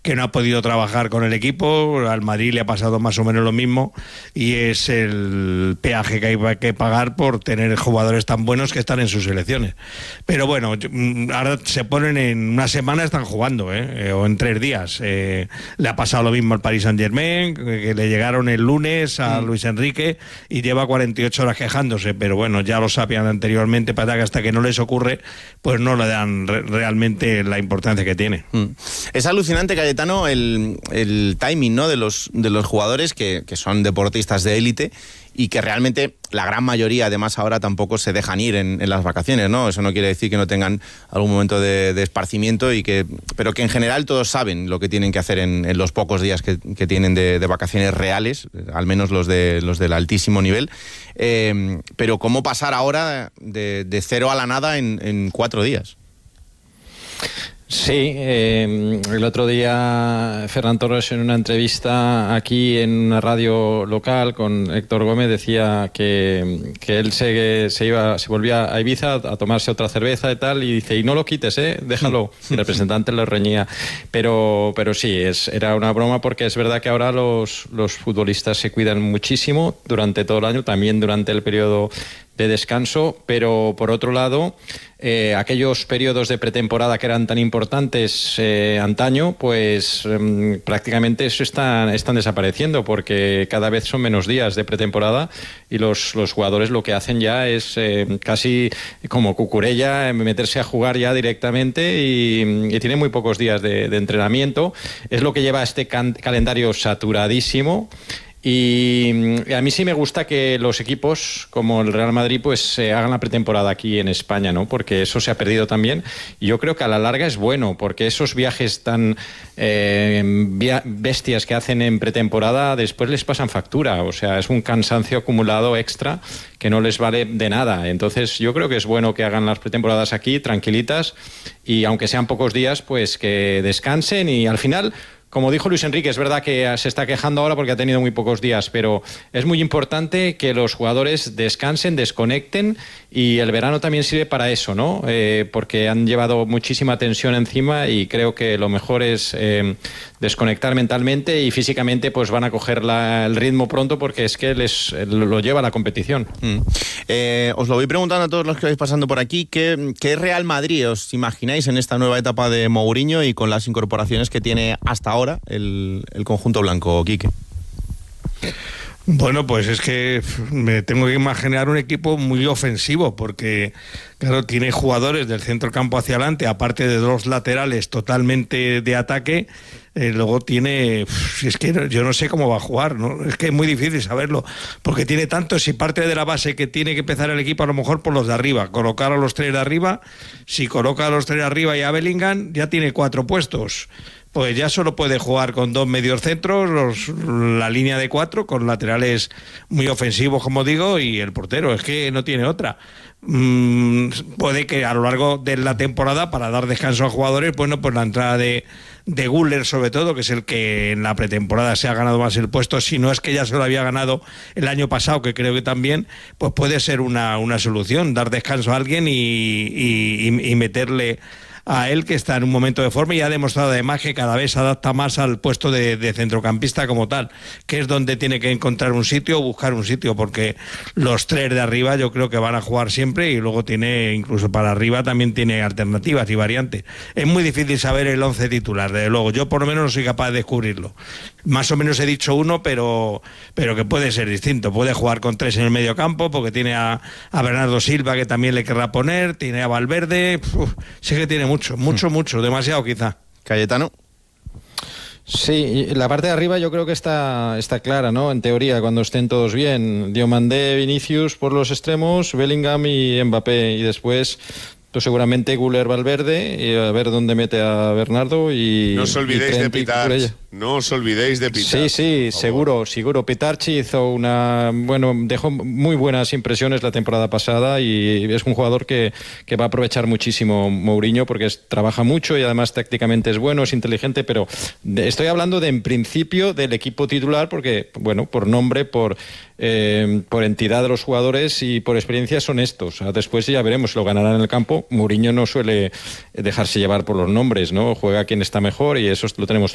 que no ha podido trabajar con el equipo. Al Madrid le ha pasado más o menos lo mismo, y es el peaje que hay que pagar por tener jugadores tan buenos que están en sus selecciones. Pero bueno, ahora se ponen en una semana, están jugando, o en 3 días. Le ha pasado lo mismo al Paris Saint-Germain, que le llegaron el lunes a Luis Enrique y lleva 48 horas quejándose, pero bueno, ya lo sabían anteriormente, para que hasta que no les ocurre, pues no le dan realmente la importancia que tiene. Es alucinante, Cayetano, el timing, ¿no?, de los jugadores que son deportistas de élite, y que realmente la gran mayoría, además, ahora tampoco se dejan ir en las vacaciones, ¿no? Eso no quiere decir que no tengan algún momento de esparcimiento, pero que en general todos saben lo que tienen que hacer en los pocos días que tienen de vacaciones reales, al menos los del altísimo nivel. Pero ¿cómo pasar ahora de cero a la nada en 4 días? Sí, el otro día Ferran Torres, en una entrevista aquí en una radio local con Héctor Gómez, decía que él se volvía a Ibiza a tomarse otra cerveza y tal, y dice, y no lo quites, déjalo. El representante lo reñía, pero sí, era una broma, porque es verdad que ahora los futbolistas se cuidan muchísimo durante todo el año, también durante el periodo de descanso, pero por otro lado, aquellos periodos de pretemporada que eran tan importantes antaño, pues prácticamente eso están desapareciendo, porque cada vez son menos días de pretemporada, y los jugadores lo que hacen ya es casi como Cucurella, meterse a jugar ya directamente, y tiene muy pocos días de entrenamiento. Es lo que lleva este calendario saturadísimo. Y a mí sí me gusta que los equipos como el Real Madrid pues hagan la pretemporada aquí en España, ¿no? Porque eso se ha perdido también, y yo creo que a la larga es bueno, porque esos viajes tan bestias que hacen en pretemporada después les pasan factura, o sea, es un cansancio acumulado extra que no les vale de nada. Entonces yo creo que es bueno que hagan las pretemporadas aquí tranquilitas, y aunque sean pocos días, pues que descansen, y al final, como dijo Luis Enrique, es verdad que se está quejando ahora porque ha tenido muy pocos días, pero es muy importante que los jugadores descansen, desconecten, y el verano también sirve para eso, ¿no? Porque han llevado muchísima tensión encima, y creo que lo mejor es desconectar mentalmente, y físicamente pues van a coger el ritmo pronto, porque es que lo lleva la competición. Os lo voy preguntando a todos los que vais pasando por aquí, ¿qué Real Madrid os imagináis en esta nueva etapa de Mourinho y con las incorporaciones que tiene hasta ahora el conjunto blanco, Quique? Bueno, pues es que me tengo que imaginar un equipo muy ofensivo, porque claro, tiene jugadores del centro campo hacia adelante, aparte de 2 laterales totalmente de ataque. Luego tiene, es que yo no sé cómo va a jugar, ¿no? Es que es muy difícil saberlo, porque tiene tanto. Si parte de la base que tiene que empezar el equipo, a lo mejor por los de arriba, colocar a los 3 de arriba. Si coloca a los 3 de arriba y a Bellingham, ya tiene 4 puestos. Pues ya solo puede jugar con 2 mediocentros, la línea de 4, con laterales muy ofensivos, como digo, y el portero. Es que no tiene otra. Puede que a lo largo de la temporada, para dar descanso a jugadores, bueno, pues la entrada de Güler, sobre todo, que es el que en la pretemporada se ha ganado más el puesto, si no es que ya se lo había ganado el año pasado, que creo que también, pues puede ser una solución, dar descanso a alguien y meterle a él, que está en un momento de forma y ha demostrado además que cada vez se adapta más al puesto de centrocampista como tal, que es donde tiene que encontrar un sitio o buscar un sitio, porque los 3 de arriba yo creo que van a jugar siempre, y luego tiene, incluso para arriba también tiene alternativas y variantes. Es muy difícil saber el 11 titular, desde luego. Yo por lo menos no soy capaz de descubrirlo. Más o menos he dicho uno, pero que puede ser distinto. Puede jugar con 3 en el medio campo, porque tiene a Bernardo Silva, que también le querrá poner, tiene a Valverde. Sí que tiene mucho, demasiado quizá. Cayetano. Sí, la parte de arriba yo creo que está clara, ¿no? En teoría, cuando estén todos bien. Diomandé, Vinicius por los extremos, Bellingham y Mbappé, y después pues seguramente Güler, Valverde, y a ver dónde mete a Bernardo y... No os olvidéis de Pitar. No os olvidéis de Pitar. Sí, seguro. Pitarchi dejó muy buenas impresiones la temporada pasada, y es un jugador que va a aprovechar muchísimo Mourinho, porque trabaja mucho y además tácticamente es bueno, es inteligente, pero estoy hablando en principio del equipo titular, porque, bueno, por nombre, por entidad de los jugadores y por experiencia son estos. Después ya veremos si lo ganarán en el campo. Mourinho no suele dejarse llevar por los nombres, ¿no? Juega quien está mejor, y eso lo tenemos